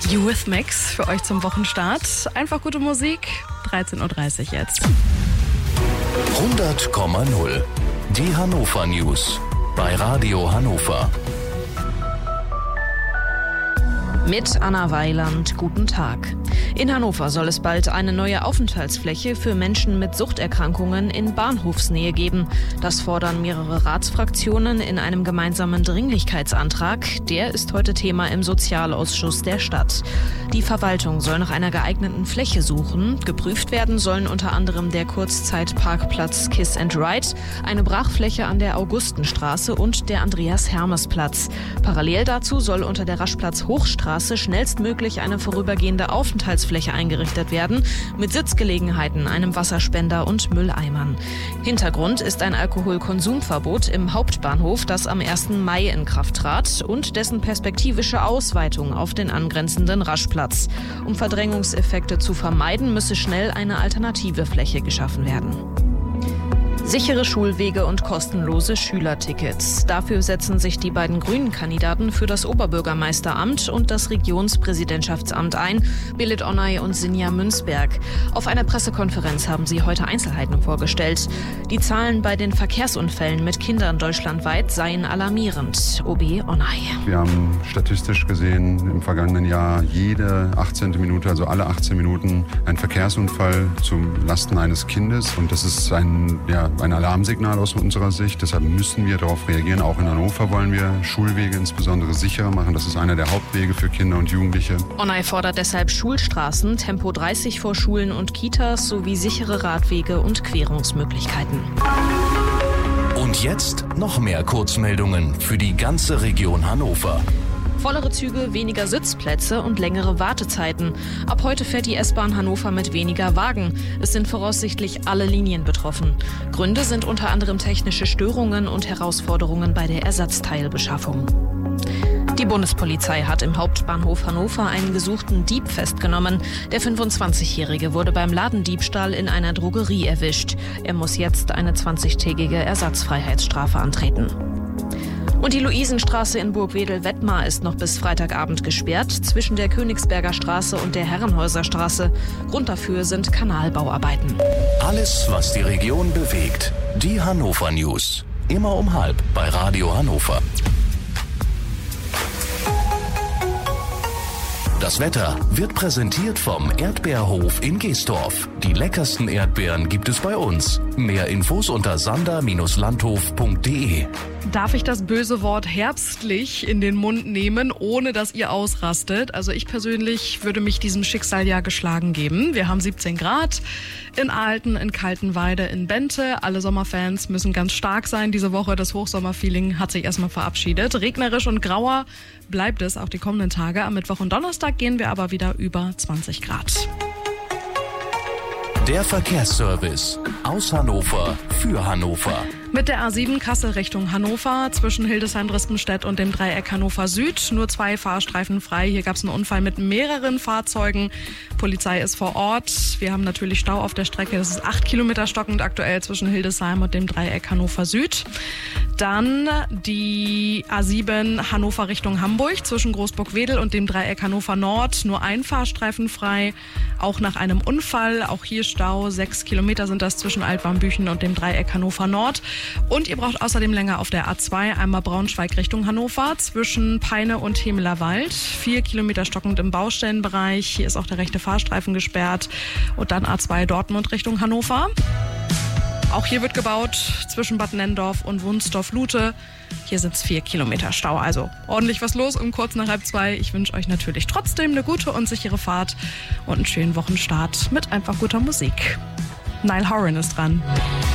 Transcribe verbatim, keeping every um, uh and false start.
Eurythmics für euch zum Wochenstart. Einfach gute Musik, dreizehn Uhr dreißig jetzt. hundert Komma null. Die Hannover News bei Radio Hannover. Mit Anna Weiland, guten Tag. In Hannover soll es bald eine neue Aufenthaltsfläche für Menschen mit Suchterkrankungen in Bahnhofsnähe geben. Das fordern mehrere Ratsfraktionen in einem gemeinsamen Dringlichkeitsantrag. Der ist heute Thema im Sozialausschuss der Stadt. Die Verwaltung soll nach einer geeigneten Fläche suchen. Geprüft werden sollen unter anderem der Kurzzeitparkplatz Kiss and Ride, eine Brachfläche an der Augustenstraße und der Andreas-Hermes-Platz. Parallel dazu soll unter der Raschplatz-Hochstraße schnellstmöglich eine vorübergehende Aufenthaltsfläche eingerichtet werden, mit Sitzgelegenheiten, einem Wasserspender und Mülleimern. Hintergrund ist ein Alkoholkonsumverbot im Hauptbahnhof, das am ersten Mai in Kraft trat, und dessen perspektivische Ausweitung auf den angrenzenden Raschplatz. Um Verdrängungseffekte zu vermeiden, müsse schnell eine alternative Fläche geschaffen werden. Sichere Schulwege und kostenlose Schülertickets. Dafür setzen sich die beiden grünen Kandidaten für das Oberbürgermeisteramt und das Regionspräsidentschaftsamt ein, Belit Onay und Sinja Münzberg. Auf einer Pressekonferenz haben sie heute Einzelheiten vorgestellt. Die Zahlen bei den Verkehrsunfällen mit Kindern deutschlandweit seien alarmierend. O B Onay. Wir haben statistisch gesehen im vergangenen Jahr jede achtzehnte Minute, also alle achtzehn Minuten, ein Verkehrsunfall zum Lasten eines Kindes. Und das ist ein, ja, ein Alarmsignal aus unserer Sicht. Deshalb müssen wir darauf reagieren. Auch in Hannover wollen wir Schulwege insbesondere sicherer machen. Das ist einer der Hauptwege für Kinder und Jugendliche. Onay fordert deshalb Schulstraßen, Tempo dreißig vor Schulen und Kitas sowie sichere Radwege und Querungsmöglichkeiten. Und jetzt noch mehr Kurzmeldungen für die ganze Region Hannover. Vollere Züge, weniger Sitzplätze und längere Wartezeiten. Ab heute fährt die S-Bahn Hannover mit weniger Wagen. Es sind voraussichtlich alle Linien betroffen. Gründe sind unter anderem technische Störungen und Herausforderungen bei der Ersatzteilbeschaffung. Die Bundespolizei hat im Hauptbahnhof Hannover einen gesuchten Dieb festgenommen. Der fünfundzwanzigjährige wurde beim Ladendiebstahl in einer Drogerie erwischt. Er muss jetzt eine zwanzigtägige Ersatzfreiheitsstrafe antreten. Und die Luisenstraße in Burgwedel-Wettmar ist noch bis Freitagabend gesperrt, zwischen der Königsberger Straße und der Herrenhäuser-Straße. Grund dafür sind Kanalbauarbeiten. Alles, was die Region bewegt. Die Hannover News. Immer um halb bei Radio Hannover. Das Wetter wird präsentiert vom Erdbeerhof in Geestorf. Die leckersten Erdbeeren gibt es bei uns. Mehr Infos unter sander Bindestrich landhof punkt de. Darf ich das böse Wort herbstlich in den Mund nehmen, ohne dass ihr ausrastet? Also ich persönlich würde mich diesem Schicksal ja geschlagen geben. Wir haben siebzehn Grad in Ahlten, in Kaltenweide, in Bente. Alle Sommerfans müssen ganz stark sein diese Woche. Das Hochsommerfeeling hat sich erstmal verabschiedet. Regnerisch und grauer bleibt es auch die kommenden Tage. Am Mittwoch und Donnerstag gehen wir aber wieder über zwanzig Grad. Der Verkehrsservice aus Hannover für Hannover. Mit der A sieben Kassel Richtung Hannover zwischen Hildesheim-Rispenstedt und dem Dreieck Hannover Süd. Nur zwei Fahrstreifen frei. Hier gab es einen Unfall mit mehreren Fahrzeugen. Polizei ist vor Ort. Wir haben natürlich Stau auf der Strecke. Das ist acht Kilometer stockend aktuell zwischen Hildesheim und dem Dreieck Hannover Süd. Dann die A sieben Hannover Richtung Hamburg zwischen Großburg-Wedel und dem Dreieck Hannover Nord. Nur ein Fahrstreifen frei. Auch nach einem Unfall. Auch hier Stau. Sechs Kilometer sind das zwischen Altwarmbüchen und dem Dreieck Hannover Nord. Und ihr braucht außerdem länger auf der A zwei, einmal Braunschweig Richtung Hannover, zwischen Peine und Hemelerwald. Vier Kilometer stockend im Baustellenbereich. Hier ist auch der rechte Fahrstreifen gesperrt. Und dann A zwei Dortmund Richtung Hannover. Auch hier wird gebaut zwischen Bad Nenndorf und Wunsdorf-Lute. Hier sind es vier Kilometer Stau. Also ordentlich was los um kurz nach halb zwei. Ich wünsche euch natürlich trotzdem eine gute und sichere Fahrt und einen schönen Wochenstart mit einfach guter Musik. Niall Horan ist dran.